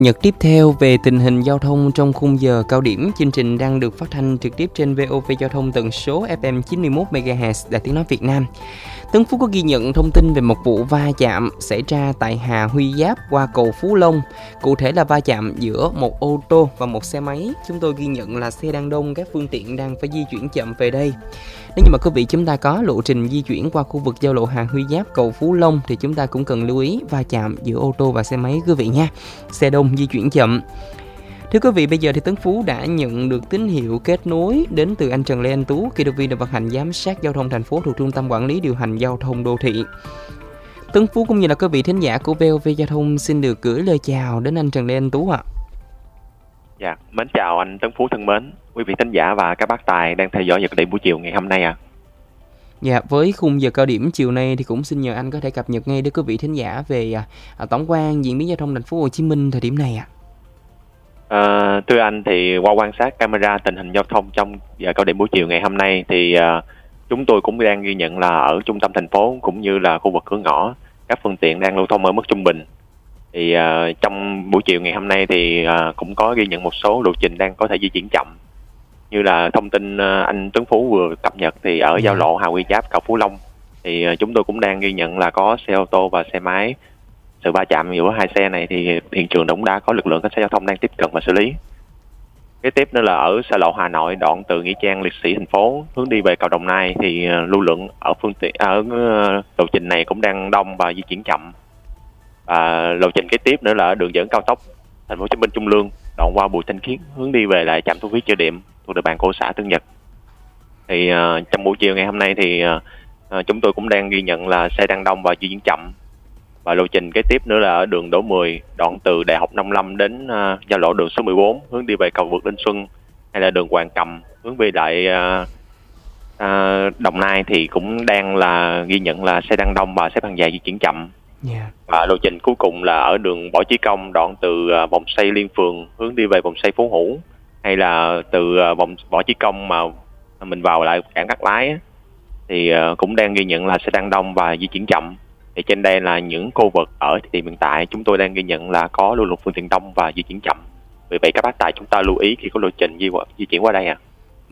Nhật tiếp theo về tình hình giao thông trong khung giờ cao điểm, chương trình đang được phát thanh trực tiếp trên VOV Giao thông tần số FM 91 MHz Đài Tiếng nói Việt Nam. Tân Phú có ghi nhận thông tin về một vụ va chạm xảy ra tại Hà Huy Giáp qua cầu Phú Long. Cụ thể là va chạm giữa một ô tô và một xe máy. Chúng tôi ghi nhận là xe đang đông, các phương tiện đang phải di chuyển chậm về đây. Nếu như mà quý vị chúng ta có lộ trình di chuyển qua khu vực giao lộ Hà Huy Giáp cầu Phú Long thì chúng ta cũng cần lưu ý va chạm giữa ô tô và xe máy quý vị nha. Xe đông di chuyển chậm. Thưa quý vị, bây giờ thì Tấn Phú đã nhận được tín hiệu kết nối đến từ anh Trần Lê Anh Tú, kỹ thuật viên đội vận hành giám sát giao thông thành phố thuộc Trung tâm Quản lý điều hành giao thông đô thị. Tấn Phú cũng như là quý vị thính giả của VOV Giao thông xin được gửi lời chào đến anh Trần Lê Anh Tú ạ. Dạ, mến chào anh Tấn Phú thân mến, quý vị thính giả và các bác tài đang theo dõi Nhật Định buổi chiều ngày hôm nay ạ. Dạ, với khung giờ cao điểm chiều nay thì cũng xin nhờ anh có thể cập nhật ngay đến quý vị thính giả về tổng quan diễn biến giao thông thành phố Hồ Chí Minh thời điểm này ạ. Thưa anh, thì qua quan sát camera tình hình giao thông trong giờ cao điểm buổi chiều ngày hôm nay thì chúng tôi cũng đang ghi nhận là ở trung tâm thành phố cũng như là khu vực cửa ngõ các phương tiện đang lưu thông ở mức trung bình. Thì trong buổi chiều ngày hôm nay thì cũng có ghi nhận một số lộ trình đang có thể di chuyển chậm, như là thông tin anh Tuấn Phú vừa cập nhật thì ở giao lộ Hà Huy Giáp cầu Phú Long thì chúng tôi cũng đang ghi nhận là có xe ô tô và xe máy. Sự va chạm giữa hai xe này thì hiện trường cũng đã có lực lượng cảnh sát giao thông đang tiếp cận và xử lý. Kế tiếp nữa là ở xa lộ Hà Nội đoạn từ nghĩa trang liệt sĩ thành phố hướng đi về cầu Đồng Nai thì lưu lượng ở phương tiện ở lộ trình này cũng đang đông và di chuyển chậm. Và lộ trình kế tiếp nữa là ở đường dẫn cao tốc Thành phố Hồ Chí Minh Trung Lương đoạn qua Bùi Thanh Khiết hướng đi về lại trạm thu phí Chợ Điệm thuộc địa bàn của xã Tân Nhật. Thì trong buổi chiều ngày hôm nay thì chúng tôi cũng đang ghi nhận là xe đang đông và di chuyển chậm. Và lộ trình kế tiếp nữa là ở đường Đỗ Mười đoạn từ Đại học Nông Lâm đến giao lộ đường số 14 hướng đi về cầu vượt Linh Xuân, hay là đường Hoàng Cầm hướng về lại Đồng Nai thì cũng đang là ghi nhận là xe đang đông và xếp hàng dài di chuyển chậm. Và lộ trình cuối cùng là ở đường Võ Chí Công đoạn từ vòng xoay Liên Phường hướng đi về vòng xoay Phú Hữu, hay là từ vòng Võ Chí Công mà mình vào lại cảng Cát Lái thì cũng đang ghi nhận là xe đang đông và di chuyển chậm. Thì trên đây là những khu vực ở thời điểm hiện tại chúng tôi đang ghi nhận là có lưu lượng phương tiện đông và di chuyển chậm. Vì vậy các bác tài chúng ta lưu ý khi có lộ trình di chuyển qua đây ạ.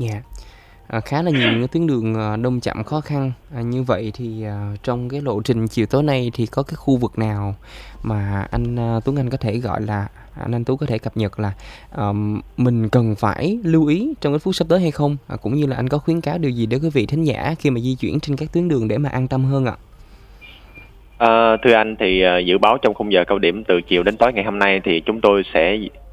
Khá là nhiều những tuyến đường đông chậm khó khăn. Như vậy thì trong cái lộ trình chiều tối nay thì có cái khu vực nào mà anh Tuấn Anh có thể gọi là anh Tú có thể cập nhật là mình cần phải lưu ý trong cái phút sắp tới hay không? Cũng như là anh có khuyến cáo điều gì để quý vị thính giả khi mà di chuyển trên các tuyến đường để mà an tâm hơn ạ? Thưa anh, thì dự báo trong khung giờ cao điểm từ chiều đến tối ngày hôm nay thì chúng tôi sẽ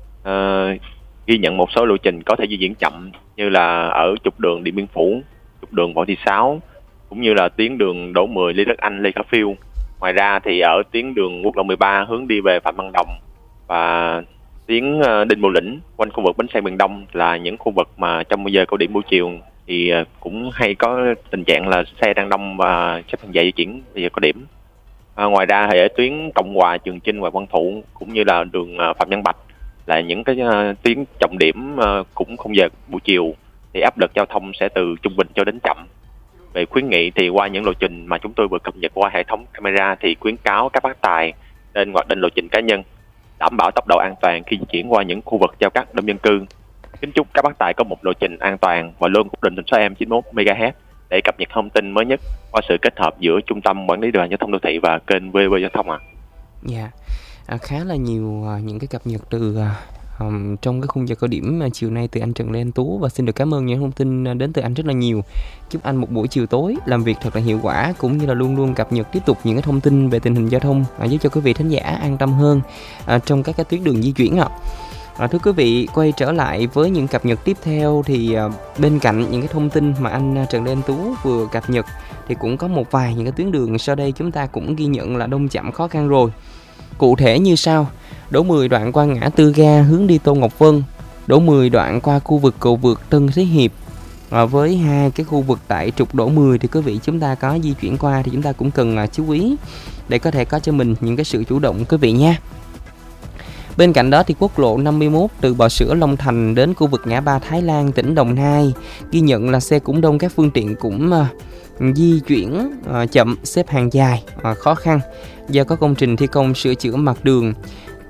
ghi nhận một số lộ trình có thể di chuyển chậm, như là ở trục đường Điện Biên Phủ, trục đường Võ Thị Sáu, cũng như là tuyến đường Đỗ Mười, Lê Đức Anh, Lê Khả Phiêu. Ngoài ra thì ở tuyến đường quốc lộ 13 hướng đi về Phạm Văn Đồng và tuyến Đinh Bộ Lĩnh quanh khu vực bến xe miền Đông là những khu vực mà trong giờ cao điểm buổi chiều thì cũng hay có tình trạng là xe đang đông và xếp hàng dài di chuyển bây giờ cao điểm. Ngoài ra thì ở tuyến Cộng Hòa, Trường Chinh, Hoàng Văn Thụ cũng như là đường Phạm Văn Bạch là những cái tuyến trọng điểm cũng khung giờ buổi chiều thì áp lực giao thông sẽ từ trung bình cho đến chậm. Về khuyến nghị thì qua những lộ trình mà chúng tôi vừa cập nhật qua hệ thống camera thì khuyến cáo các bác tài nên hoạch định lộ trình cá nhân, đảm bảo tốc độ an toàn khi di chuyển qua những khu vực giao cắt đông dân cư. Kính chúc các bác tài có một lộ trình an toàn và luôn ổn định tần số FM 91 MHz để cập nhật thông tin mới nhất qua sự kết hợp giữa Trung tâm Quản lý điều hành giao thông đô thị và kênh VOV Giao thông ạ. Khá là nhiều những cái cập nhật từ trong cái khung giờ cao điểm chiều nay từ anh Trần Lê Anh Tú, và xin được cảm ơn những thông tin đến từ anh rất là nhiều. Chúc anh một buổi chiều tối làm việc thật là hiệu quả, cũng như là luôn luôn cập nhật tiếp tục những cái thông tin về tình hình giao thông giúp cho quý vị thính giả an tâm hơn trong các cái tuyến đường di chuyển ạ. Thưa quý vị, quay trở lại với những cập nhật tiếp theo thì bên cạnh những cái thông tin mà anh Trần Lê Anh Tú vừa cập nhật thì cũng có một vài những cái tuyến đường sau đây chúng ta cũng ghi nhận là đông chậm khó khăn rồi. Cụ thể như sau: Đỗ 10 đoạn qua ngã tư ga hướng đi Tô Ngọc Vân, Đỗ 10 đoạn qua khu vực cầu vượt Tân Thế Hiệp. Với hai cái khu vực tại trục Đỗ 10 thì quý vị chúng ta có di chuyển qua thì chúng ta cũng cần chú ý để có thể có cho mình những cái sự chủ động quý vị nha. Bên cạnh đó thì quốc lộ 51 từ Bò Sữa Long Thành đến khu vực ngã ba Thái Lan, tỉnh Đồng Nai ghi nhận là xe cũng đông, các phương tiện cũng di chuyển chậm, xếp hàng dài, khó khăn do có công trình thi công sửa chữa mặt đường.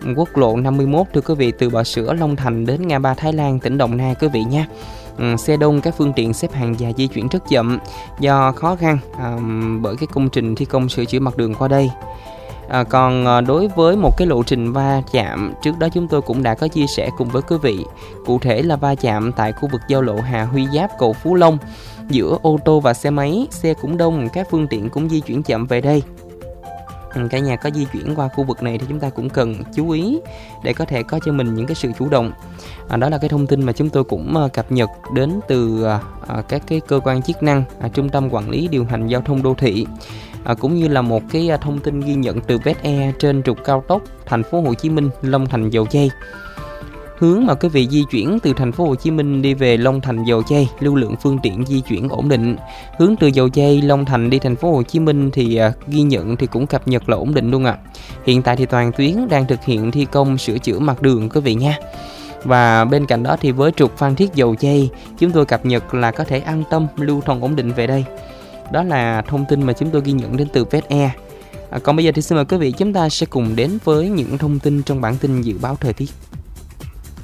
quốc lộ 51 thưa quý vị, từ Bò Sữa, Long Thành đến ngã ba Thái Lan, tỉnh Đồng Nai quý vị nha. Xe đông, các phương tiện xếp hàng dài, di chuyển rất chậm do khó khăn bởi cái công trình thi công sửa chữa mặt đường qua đây. Còn đối với một cái lộ trình va chạm, trước đó chúng tôi cũng đã có chia sẻ cùng với quý vị. Cụ thể là va chạm tại khu vực giao lộ Hà Huy Giáp, cầu Phú Long giữa ô tô và xe máy. Xe cũng đông, các phương tiện cũng di chuyển chậm về đây. Cả nhà có di chuyển qua khu vực này thì chúng ta cũng cần chú ý để có thể có cho mình những cái sự chủ động. Đó là cái thông tin mà chúng tôi cũng cập nhật đến từ các cái cơ quan chức năng, Trung tâm Quản lý Điều hành Giao thông Đô thị, cũng như là một cái thông tin ghi nhận từ vết e trên trục cao tốc Thành phố Hồ Chí Minh Long Thành Dầu Giây. Hướng mà quý vị di chuyển từ Thành phố Hồ Chí Minh đi về Long Thành Dầu Giây, lưu lượng phương tiện di chuyển ổn định. Hướng từ Dầu Giây Long Thành đi Thành phố Hồ Chí Minh thì ghi nhận thì cũng cập nhật là ổn định luôn ạ. Hiện tại thì toàn tuyến đang thực hiện thi công sửa chữa mặt đường quý vị nha. Và bên cạnh đó thì với trục Phan Thiết Dầu Giây, chúng tôi cập nhật là có thể an tâm lưu thông ổn định về đây. Đó là thông tin mà chúng tôi ghi nhận đến từ VSE. Còn bây giờ thì xin mời quý vị chúng ta sẽ cùng đến với những thông tin trong bản tin dự báo thời tiết.